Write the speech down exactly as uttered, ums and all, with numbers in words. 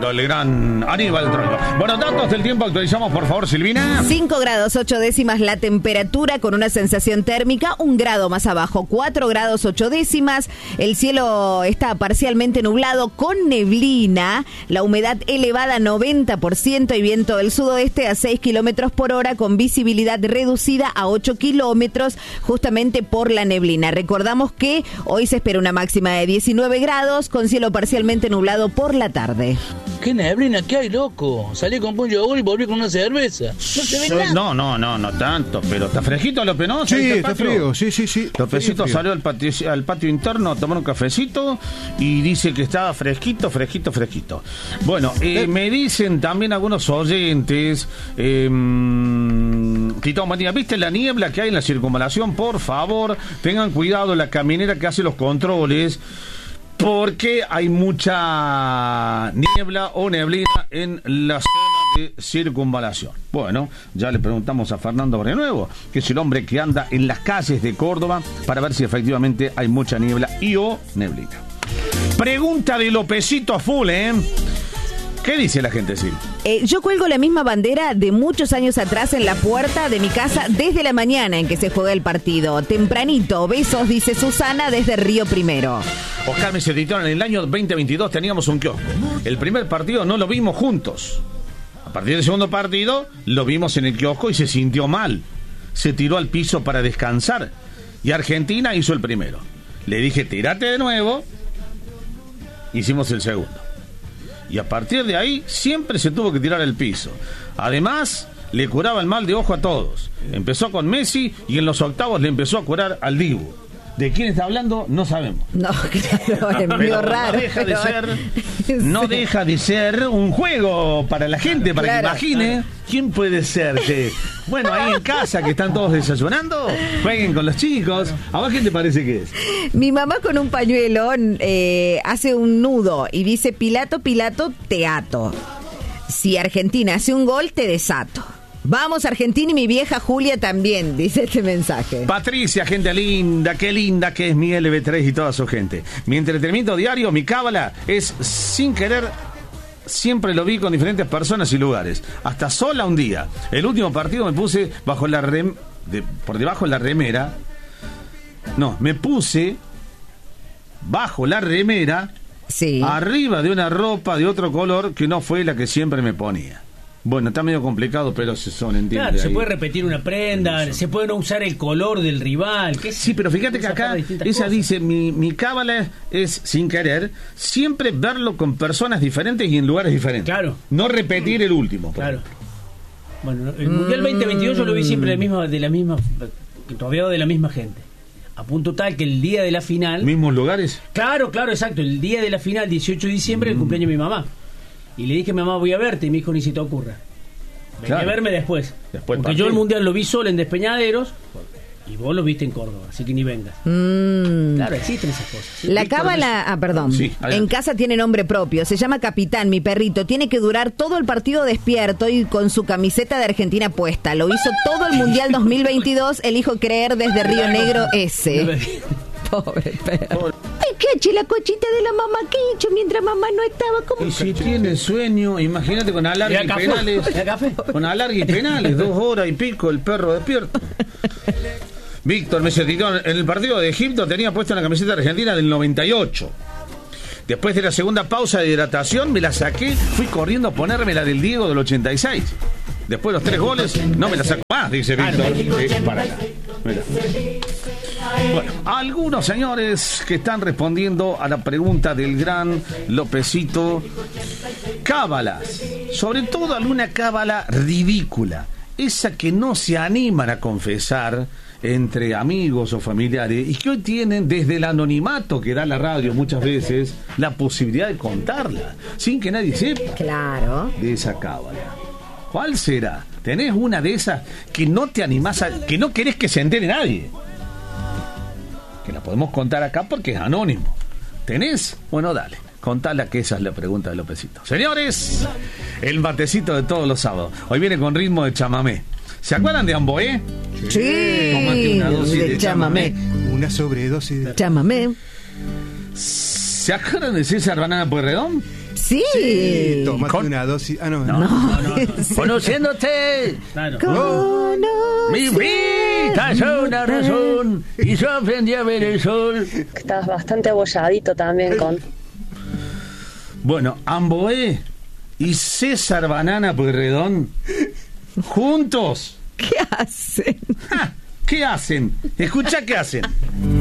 tremendo, el gran Aníbal Troilo. Bueno, datos del tiempo actualizamos, por favor, Silvina. cinco grados ocho décimas la temperatura, con una sensación térmica un grado más abajo, cuatro grados ocho décimas. El cielo está parcialmente nublado con neblina, la humedad elevada noventa por ciento y viento del sudoeste a seis kilómetros por hora con visibilidad reducida a ocho kilómetros justamente por la neblina. Recordamos que hoy se espera una máxima de diecinueve grados con cielo parcialmente nublado por la tarde. ¿Qué neblina que hay, loco? Salí con un yogur y volví con una cerveza. No se ve nada. No, no, no, no tanto, pero está fresquito, López, ¿no? Sí, está frío, sí, sí, sí. Lópezito salió al patio, al patio interno a tomar un cafecito y dice que estaba fresquito, fresquito, fresquito. Bueno, eh, me dicen también algunos oyentes, eh, Tito Matías, ¿viste la niebla que hay en la circunvalación? Por favor, tengan cuidado la caminera que hace los controles, porque hay mucha niebla o neblina en la zona de circunvalación. Bueno, ya le preguntamos a Fernando Brenuevo, que es el hombre que anda en las calles de Córdoba, para ver si efectivamente hay mucha niebla y o neblina. Pregunta de Lopecito a full, ¿eh? ¿Qué dice la gente, Sil? Eh, yo cuelgo la misma bandera de muchos años atrás en la puerta de mi casa desde la mañana en que se juega el partido. Tempranito, besos, dice Susana desde Río Primero. Oscar me editó en el año veinte veintidós, teníamos un kiosco. El primer partido no lo vimos juntos. A partir del segundo partido lo vimos en el kiosco y se sintió mal. Se tiró al piso para descansar. Y Argentina hizo el primero. Le dije, tirate de nuevo. Hicimos el segundo. Y a partir de ahí siempre se tuvo que tirar al piso. Además, le curaba el mal de ojo a todos. Empezó con Messi y en los octavos le empezó a curar al Dibu. ¿De quién está hablando? No sabemos. No, claro, es medio raro. No deja, pero... de ser, no deja de ser un juego para la gente, para claro, que imagine claro. quién puede ser. Que, bueno, ahí en casa que están todos desayunando, jueguen con los chicos. ¿A vos quién te parece que es? Mi mamá con un pañuelo eh, hace un nudo y dice: Pilato, Pilato, te ato. Si Argentina hace un gol, te desato. Vamos Argentina y mi vieja Julia también, dice este mensaje. Patricia, gente linda, qué linda que es mi L B tres y toda su gente. Mi entretenimiento diario, mi cábala, es sin querer, siempre lo vi con diferentes personas y lugares. Hasta sola un día. El último partido me puse bajo la rem, de, por debajo de la remera. No, me puse bajo la remera, sí, arriba de una ropa de otro color que no fue la que siempre me ponía. Bueno, está medio complicado, pero se son, entiende. Claro, se ahí. puede repetir una prenda, se puede no usar el color del rival. ¿Qué sí, pero fíjate que acá esa cosas. dice, mi, mi cábala es, sin querer, siempre verlo con personas diferentes y en lugares diferentes. Claro. No repetir el último. Claro. Bueno, el Mundial veinte veintidós yo lo vi siempre de la misma, de la misma, rodeado de la misma gente. A punto tal que el día de la final... ¿Mismos lugares? Claro, claro, exacto. El día de la final, dieciocho de diciembre, mm. el cumpleaños de mi mamá. Y le dije a mi mamá, voy a verte, y me dijo, ni se te ocurra. Vení claro. a verme después. después Porque partido. Yo el Mundial lo vi solo en Despeñaderos y vos lo viste en Córdoba, así que ni vengas. Mm. Claro, existen esas cosas. La cábala, ah, perdón, sí, en casa tiene nombre propio, se llama Capitán, mi perrito. Tiene que durar todo el partido despierto y con su camiseta de Argentina puesta. Lo hizo todo el Mundial dos mil veintidós, elijo creer desde Río Negro S. Pobre perro. Ay, cache la cochita de la mamá que he hecho mientras mamá no estaba. Como y si tiene sueño, imagínate con alargue y penales. Con alargue y penales, dos horas y pico el perro despierto. Víctor me certificó, en el partido de Egipto tenía puesta una camiseta argentina del noventa y ocho. Después de la segunda pausa de hidratación me la saqué, fui corriendo a ponerme la del Diego del ochenta y seis. Después de los tres goles, no me la saco más, dice Víctor. Eh, para acá. Mira. Bueno, algunos señores que están respondiendo a la pregunta del gran Lopecito. Cábalas, sobre todo alguna cábala ridícula, esa que no se animan a confesar entre amigos o familiares y que hoy tienen desde el anonimato que da la radio muchas veces la posibilidad de contarla sin que nadie sepa. Claro. De esa cábala. ¿Cuál será? ¿Tenés una de esas que no te animás a, que no querés que se entere nadie? Que la podemos contar acá porque es anónimo. ¿Tenés? Bueno, dale, contala, que esa es la pregunta de Lopecito. Señores, el matecito de todos los sábados. Hoy viene con ritmo de chamamé. ¿Se acuerdan de Amboé? Sí. Tomate una dosis de, de chamamé. chamamé. Una sobredosis de chamamé. ¿Se acuerdan de César Banana Pueyrredón? Sí. sí. Tómate Con... una dosis. Ah, no. No, no, no. no, no. Conociéndote. Claro. Oh, mi vida es una razón. Y yo aprendí a ver el sol. Estás bastante abolladito también con... Bueno, Amboé y César Banana Pueyrredón juntos. ¿Qué hacen? Ja, ¿qué hacen? Escucha qué hacen.